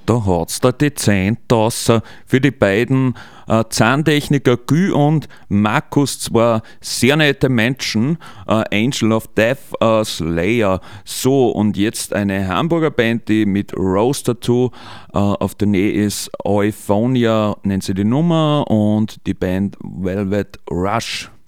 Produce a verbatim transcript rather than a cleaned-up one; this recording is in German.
da hat's da dezent aus. Für die beiden äh, Zahntechniker Guy und Markus, zwei sehr nette Menschen. Äh, Angel of Death, äh, Slayer. So, und jetzt eine Hamburger Band, die mit Rose Tattoo äh, auf Tournee ist. Euphonia nennt sie die Nummer und die Band Velvet Rush.